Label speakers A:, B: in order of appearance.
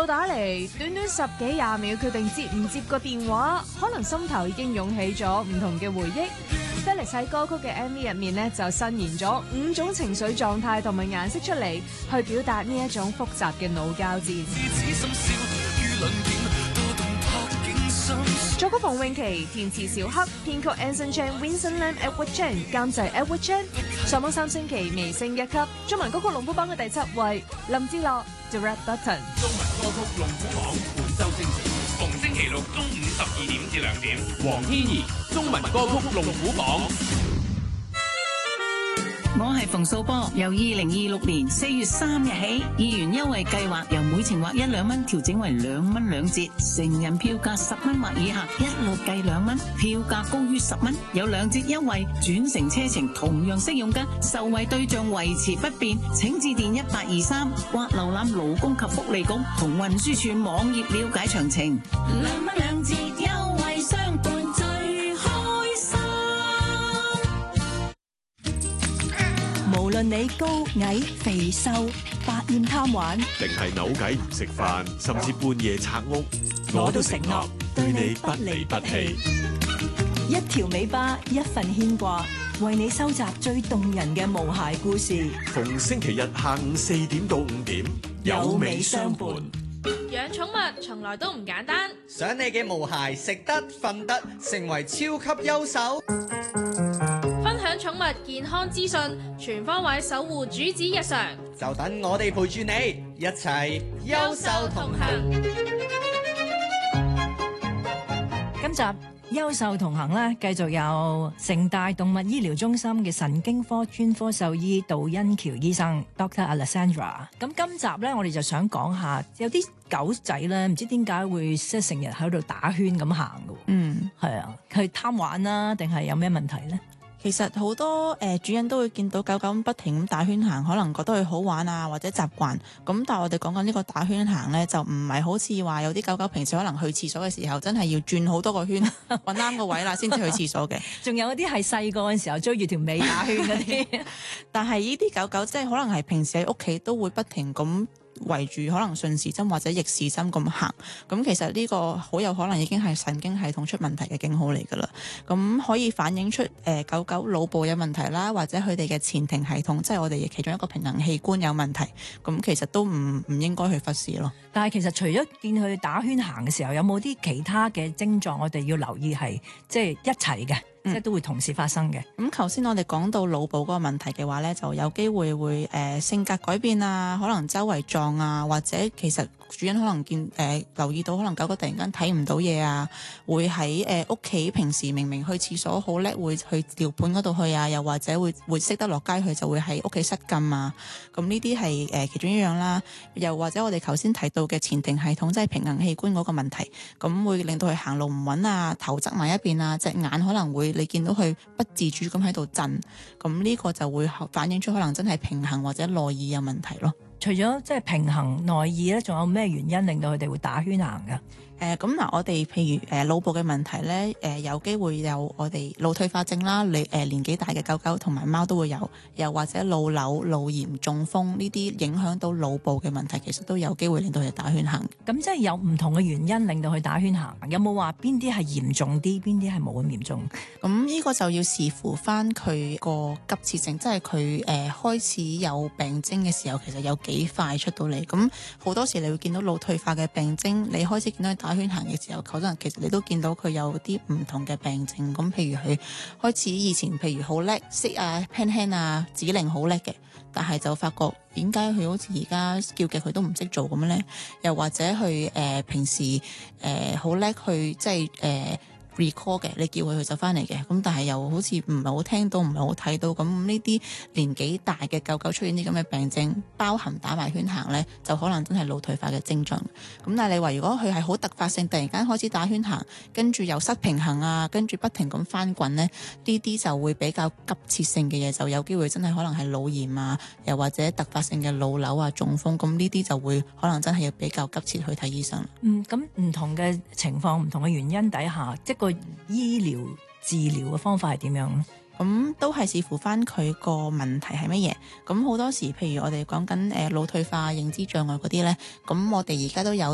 A: 到打嚟，短短10幾20秒決定接唔接個電話，可能心頭已經湧起咗唔同嘅回憶。Felix 喺歌曲嘅 MV 入面呢，就伸延咗5種情緒狀態同埋顏色出嚟，去表達呢一種複雜嘅腦交戰。作曲馮詠琪，填詞小黑，編曲 Anson Chan、Vincent Lam、Edward Chan， 監製 Edward Chan。上網3星期微升1級，中文歌曲龍虎榜嘅第7位，林志樂 The Red Button。
B: 中文歌曲龍虎榜本周星馳，逢星期六中午12點至2點。黃天怡，中文歌曲龍虎榜。
C: 我係馮素波，由2026年4月3日起，議員優惠計劃由每程劃1、2蚊調整為2蚊2折，成人票價10蚊或以下，一律計2蚊，票價高於10蚊有2折優惠，轉乘車程同樣適用㗎，受惠對象維持不變，請致電1823或瀏覽勞工及福利局同運輸署網頁了解詳情。2蚊2折優惠相伴最開心。
D: 無論你高矮肥瘦，百厭貪玩，
E: 定係扭計唔食飯，甚至半夜拆屋，
D: 我都承諾對你不離不棄。一條尾巴，一份牽掛，為你收集最動人嘅無鞋故事。
E: 逢星期日下午4點到5點，有味相伴。
F: 養寵物從來都唔簡單，
G: 想你嘅毛孩食得瞓得，成為超級優手。
F: 分享寵物健康資訊，全方位守護主子日常，
G: 就等我哋陪住你一齊優秀同行。
D: 今集優秀同行咧，繼續有城大動物醫療中心嘅神經科專科獸醫杜欣喬醫生 Dr. Alessandra。咁今集咧，我哋就想講下有啲狗仔咧，唔知點解會即係成日喺度打圈咁行嘅。係啊，佢貪玩啦，定係有咩問題咧？
H: 其實好多主人都會見到狗狗不停咁打圈行，可能覺得佢好玩啊，或者習慣。咁但係我哋講緊呢個打圈行呢，就唔係好似話有啲狗狗平時可能去廁所嘅時候，真係要轉好多個圈，揾啱個位啦先至去廁所嘅。
D: 仲有啲係細個嘅時候追住條尾打圈嗰啲。
H: 但係呢啲狗狗即係可能係平時喺屋企都會不停咁圍住可能順時針或者逆時針咁行，咁其實呢個好有可能已經係神經系統出問題嘅警號嚟㗎啦。咁可以反映出狗狗腦部有問題啦，或者佢哋嘅前庭系統，即係我哋其中一個平衡器官有問題。咁其實都唔應該去忽視咯。
D: 但係其實除咗見佢打圈行嘅時候，有冇啲其他嘅症狀我哋要留意係即係一齊嘅？即係都會同時發生嘅。
H: 咁頭先我哋講到腦部嗰個問題嘅話呢，就有機會性格改變啊，可能周圍撞啊，或者其實主人可能留意到可能狗狗突然間睇唔到嘢啊，會喺屋企平時明明去廁所好叻，會去尿盤嗰度去啊，又或者會識得落街去，就會喺屋企失禁啊。咁呢啲係其中一樣啦。又或者我哋頭先提到嘅前庭系統，即係平衡器官嗰個問題，咁會令到佢行路唔穩啊，頭側埋一邊啊，隻眼可能會你見到佢不自主咁喺度震，咁呢個就會反映出可能真係平衡或者內耳有問題咯。
D: 除咗即係平衡內耳咧，仲有咩原因令到佢哋會打圈行㗎？
H: 咁嗱，我哋譬如腦部嘅問題咧，有機會有我哋腦退化症啦，年紀大嘅狗狗同埋貓都會有，又或者腦瘤、腦炎、中風呢啲影響到腦部嘅問題，其實都有機會令到佢打圈行。
D: 咁即係有唔同嘅原因令到佢打圈行，有冇話邊啲係嚴重啲，邊啲係冇咁嚴重？
H: 咁呢個就要視乎翻佢個急切性，即係佢開始有病徵嘅時候，其實有幾快出到嚟。咁好多時你會見到腦退化嘅病徵，你開始見到佢打圈行嘅時候，可能其實你都見到佢有啲唔同嘅病症。咁譬如佢開始以前譬如好叻識啊 pen hand 啊指令好叻嘅，但係就發覺點解佢好似而家叫嘅佢都唔識做咁咧？又或者佢平時好叻去即係recall 嘅，你叫佢就翻嚟嘅，咁但係又好似唔係好聽到，唔係好睇到，咁呢啲年紀大嘅狗狗出現啲咁嘅病症，包含打埋圈行呢，就可能真係腦退化嘅症狀。咁但係你話如果佢係好突發性，突然間開始打圈行，跟住又失平衡啊，跟住不停咁翻滾呢，呢啲就會比較急切性嘅嘢，就有機會真係可能係腦炎啊，又或者突發性嘅腦瘤啊、中風，咁呢啲就會可能真係要比較急切去睇醫生。
D: 咁唔同嘅情況、唔同嘅原因底下，即個醫療治療嘅方法係點樣咧？
H: 咁都係視乎翻佢個問題係乜嘢。咁好多時，譬如我哋講緊腦退化、認知障礙嗰啲呢，咁我哋而家都有